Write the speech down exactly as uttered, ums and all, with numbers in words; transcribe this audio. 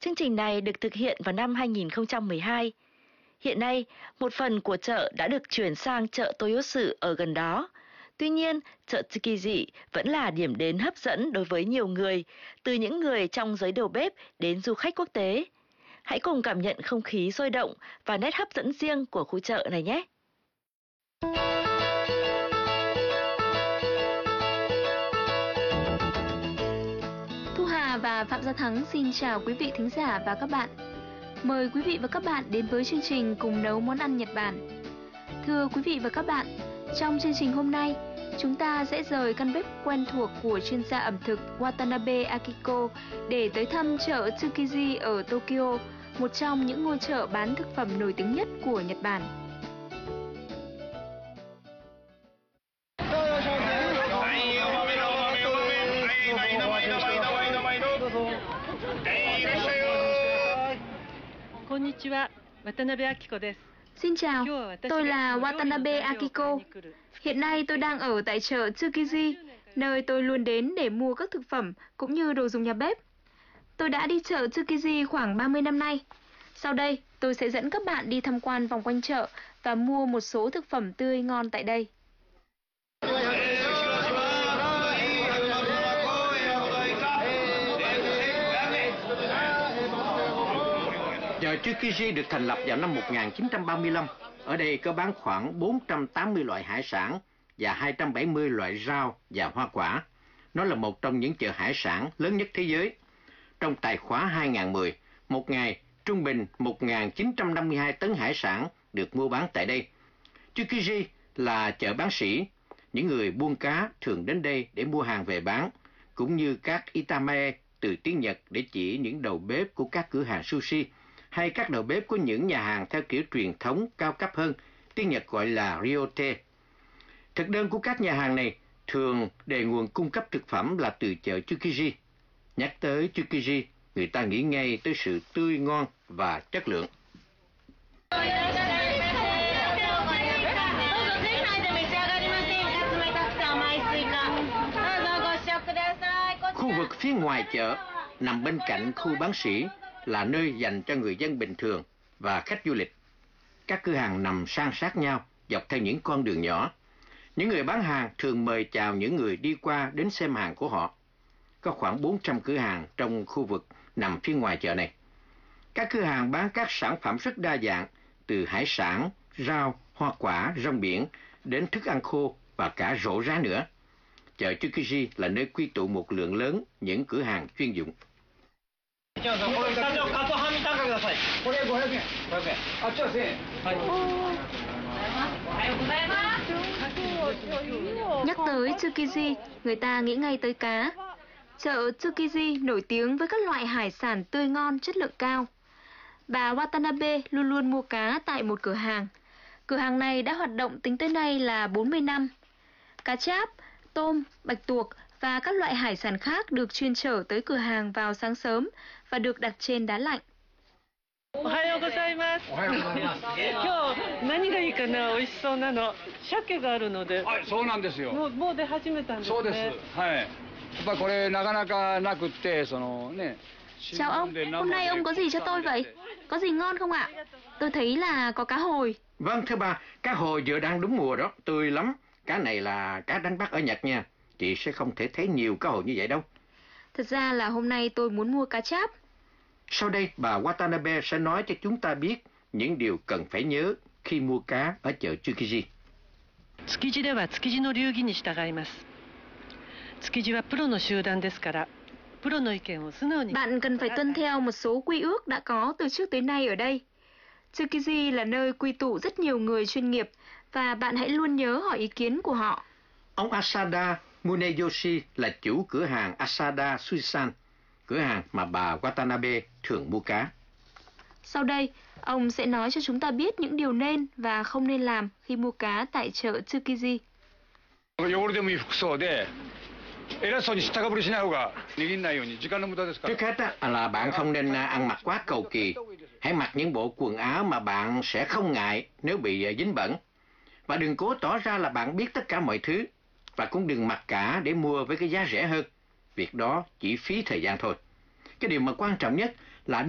Chương trình này được thực hiện vào năm hai nghìn không trăm mười hai. Hiện nay, một phần của chợ đã được chuyển sang chợ Toyotsu ở gần đó. Tuy nhiên, chợ Tsukiji vẫn là điểm đến hấp dẫn đối với nhiều người, từ những người trong giới đầu bếp đến du khách quốc tế. Hãy cùng cảm nhận không khí sôi động và nét hấp dẫn riêng của khu chợ này nhé! Thu Hà và Phạm Gia Thắng xin chào quý vị thính giả và các bạn. Mời quý vị và các bạn đến với chương trình Cùng nấu món ăn Nhật Bản. Thưa quý vị và các bạn, trong chương trình hôm nay, chúng ta sẽ rời căn bếp quen thuộc của chuyên gia ẩm thực Watanabe Akiko để tới thăm chợ Tsukiji ở Tokyo, một trong những ngôi chợ bán thực phẩm nổi tiếng nhất của Nhật Bản. Konnichiwa, Watanabe Akiko desu. Xin chào, tôi là Watanabe Akiko. Hiện nay tôi đang ở tại chợ Tsukiji, nơi tôi luôn đến để mua các thực phẩm cũng như đồ dùng nhà bếp. Tôi đã đi chợ Tsukiji khoảng ba mươi năm nay. Sau đây, tôi sẽ dẫn các bạn đi tham quan vòng quanh chợ và mua một số thực phẩm tươi ngon tại đây. Chợ Tsukiji được thành lập vào năm một nghìn chín trăm ba mươi lăm. Ở đây có bán khoảng bốn trăm tám mươi loại hải sản và hai trăm bảy mươi loại rau và hoa quả. Nó là một trong những chợ hải sản lớn nhất thế giới. Trong tài khóa hai nghìn không trăm mười, một ngày trung bình một nghìn chín trăm năm mươi hai tấn hải sản được mua bán tại đây. Tsukiji là chợ bán sỉ. Những người buôn cá thường đến đây để mua hàng về bán, cũng như các itamae từ tiếng Nhật để chỉ những đầu bếp của các cửa hàng sushi, hay các đầu bếp của những nhà hàng theo kiểu truyền thống cao cấp hơn, tiếng Nhật gọi là ryote. Thực đơn của các nhà hàng này thường đề nguồn cung cấp thực phẩm là từ chợ Tsukiji. Nhắc tới Tsukiji, người ta nghĩ ngay tới sự tươi ngon và chất lượng. Khu vực phía ngoài chợ, nằm bên cạnh khu bán sỉ, là nơi dành cho người dân bình thường và khách du lịch. Các cửa hàng nằm san sát nhau dọc theo những con đường nhỏ. Những người bán hàng thường mời chào những người đi qua đến xem hàng của họ. Có khoảng bốn trăm cửa hàng trong khu vực nằm phía ngoài chợ này. Các cửa hàng bán các sản phẩm rất đa dạng, từ hải sản, rau, hoa quả, rong biển đến thức ăn khô và cả rổ rá nữa. Chợ Tsukiji là nơi quy tụ một lượng lớn những cửa hàng chuyên dụng. Nhắc tới Tsukiji, người ta nghĩ ngay tới cá. Chợ Tsukiji nổi tiếng với các loại hải sản tươi ngon, chất lượng cao. Bà Watanabe luôn luôn mua cá tại một cửa hàng. Cửa hàng này đã hoạt động tính tới nay là bốn mươi năm. Cá cháp, tôm, bạch tuộc và các loại hải sản khác được chuyên chở tới cửa hàng vào sáng sớm và được đặt trên đá lạnh. Chào ông, hôm nay ông có gì cho tôi vậy? Có gì ngon không ạ? Tôi thấy là có cá hồi. Vâng thưa bà, cá hồi giờ đang đúng mùa đó, tươi lắm. Cá này là cá đánh bắt ở Nhật nha. Chị sẽ không thể thấy nhiều cá hồi như vậy đâu. Thật ra là hôm nay tôi muốn mua cá cháp. Sau đây bà Watanabe sẽ nói cho chúng ta biết những điều cần phải nhớ khi mua cá ở chợ Tsukiji. Tsukijiでは築地の流儀に従います。築地はプロの集団ですから、プロの意見を素直に。 Bạn cần phải tuân theo một số quy ước đã có từ trước tới nay ở đây. Tsukiji là nơi quy tụ rất nhiều người chuyên nghiệp và bạn hãy luôn nhớ hỏi ý kiến của họ. Ông Asada Muneyoshi là chủ cửa hàng Asada Suisan, cửa hàng mà bà Watanabe thường mua cá. Sau đây, ông sẽ nói cho chúng ta biết những điều nên và không nên làm khi mua cá tại chợ Tsukiji. Trước hết là bạn không nên ăn mặc quá cầu kỳ. Hãy mặc những bộ quần áo mà bạn sẽ không ngại nếu bị dính bẩn. Và đừng cố tỏ ra là bạn biết tất cả mọi thứ. Và cũng đừng mặc cả để mua với cái giá rẻ hơn. Việc đó chỉ phí thời gian thôi. Cái điều mà quan trọng nhất